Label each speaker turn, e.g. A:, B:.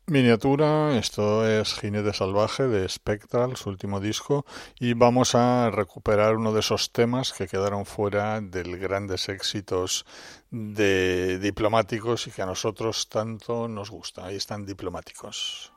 A: Miniatura, esto es Jinete Salvaje de Spectral, su último disco, y vamos a recuperar uno de esos temas que quedaron fuera del grandes éxitos de Diplomáticos y que a nosotros tanto nos gusta. Ahí están Diplomáticos.